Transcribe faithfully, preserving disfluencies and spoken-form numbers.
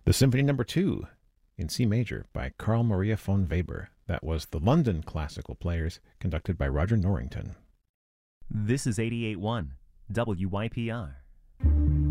The Symphony Number Two in C major by Carl Maria von Weber. That was the London Classical Players, conducted by Roger Norrington. This is eighty-eight point one W Y P R.